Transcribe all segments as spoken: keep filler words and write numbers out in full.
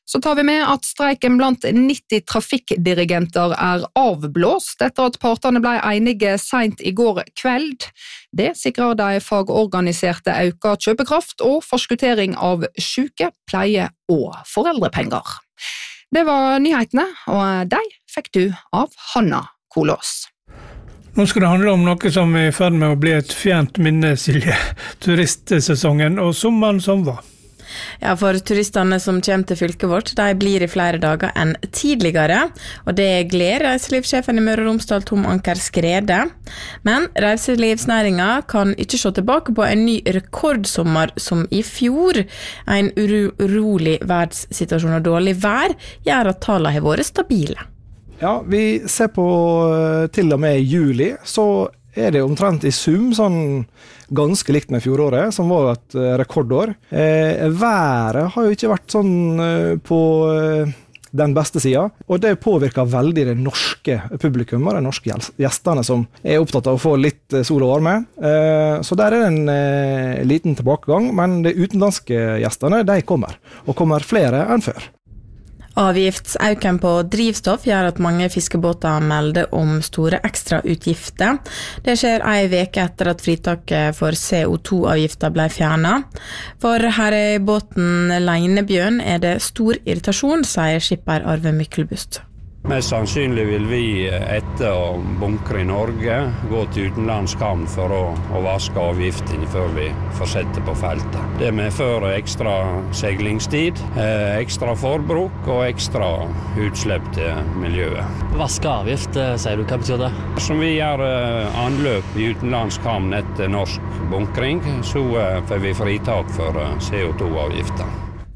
Så tar vi med at streiken blant nitti trafikkdirigenter er avblåst etter at partene ble enige sent i går kveld. Det sikrer de fagorganiserte økt kjøpekraft og forskuttering av syke, pleie og foreldrepenger. Det var nyhetene, og de fikk du av Hanna Kolås. Nå skal det handle om noe som er i ferd med å bli et fjernt minne, Silje. Turistsesongen og sommeren som var. Ja, for turistene som kommer til fylket vårt, de blir i flere dager enn tidligere, og det gleder reiselivssjefen i Møre og Romsdal, Tom Anker Skrede. Men reiselivsnæringen kan ikke se tilbake på en ny rekordsommer som i fjor. En uro urolig verdssituasjon og dårlig vær gjør at tallene har vært stabile. Ja, vi ser på til og med juli, så er det omtrent i sum sånn ganske likt med fjoråret, som var et rekordår. Eh, været har jo ikke vært sånn eh, på eh, den beste siden, og det påvirker veldig det norske publikummet, de norske gjestene som er opptatt av å få litt sol og varme. Eh, så der er det en eh, liten tilbakegang, men de utenlandske gjestene, de kommer, og kommer flere enn før. Avgiftsauken på drivstoff gjør at mange fiskebåter melder om store ekstra utgifter. Det skjer en veke etter at fritaket for C O to avgifter ble fjernet. For her i båten Leinebjørn er det stor irritasjon, sier skipper Arve Myklebust. Mest sannsynlig vil vi etter å bunkre i Norge gå til utenlandsk havn for å, å vaske avgiften før vi fortsetter på feltet. Det medfører ekstra seglingstid, eh, ekstra forbruk og ekstra utslipp til miljøet. Vaske avgift, sier du, hva betyr det? Som vi gjør eh, anløp i utenlandsk havn etter norsk bunkring, så eh, får vi fritak for eh, C O to avgifter.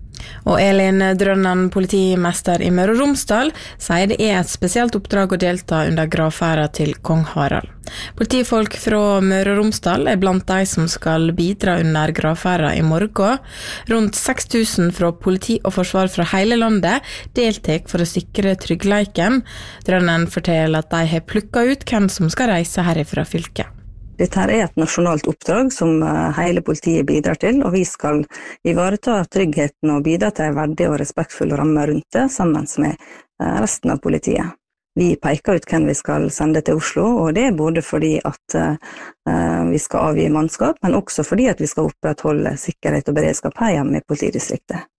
Og Elin Drønnen, politimester i Møre og Romsdal, sier det er et spesielt oppdrag å delta under gravferda til Kong Harald. Politifolk fra Møre og Romsdal er blant de som skal bidra under gravferda i morgen. Rundt seks tusen fra politi og forsvar fra hele landet deltar for å sikre tryggleiken. Drønnen forteller at de har plukket ut hvem som skal reise herifra fylket. Dette er et nasjonalt oppdrag som hele politiet bidrar til, og vi skal ivareta tryggheten og bidra til en verdig og respektfull ramme rundt det, sammen med resten av politiet. Vi peker ut hvem vi skal sende til Oslo, og det er både fordi at uh, vi skal avgi mannskap, men også fordi at vi skal opprettholde sikkerhet og beredskap her hjemme i politidistriktet.